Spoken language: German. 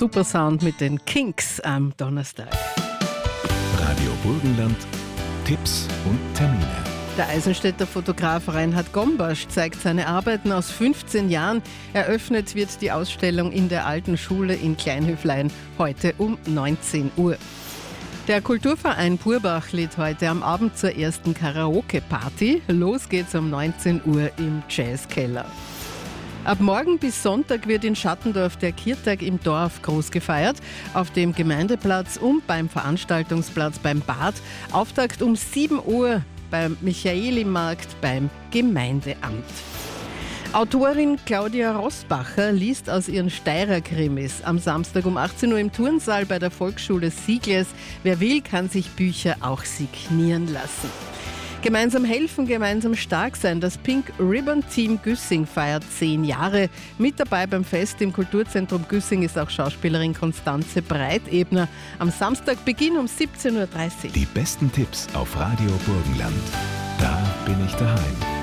Supersound mit den Kinks am Donnerstag. Radio Burgenland, Tipps und Termine. Der Eisenstädter Fotograf Reinhard Gombasch zeigt seine Arbeiten aus 15 Jahren. Eröffnet wird die Ausstellung in der Alten Schule in Kleinhöflein heute um 19 Uhr. Der Kulturverein Purbach lädt heute am Abend zur ersten Karaoke-Party. Los geht's um 19 Uhr im Jazzkeller. Ab morgen bis Sonntag wird in Schattendorf der Kirtag im Dorf groß gefeiert. Auf dem Gemeindeplatz und beim Veranstaltungsplatz beim Bad. Auftakt um 7 Uhr beim Michaelimarkt beim Gemeindeamt. Autorin Claudia Rossbacher liest aus ihren Steirer-Krimis am Samstag um 18 Uhr im Turnsaal bei der Volksschule Siegles. Wer will, kann sich Bücher auch signieren lassen. Gemeinsam helfen, gemeinsam stark sein. Das Pink Ribbon Team Güssing feiert 10 Jahre. Mit dabei beim Fest im Kulturzentrum Güssing ist auch Schauspielerin Konstanze Breitebner. Am Samstag Beginn um 17.30 Uhr. Die besten Tipps auf Radio Burgenland. Da bin ich daheim.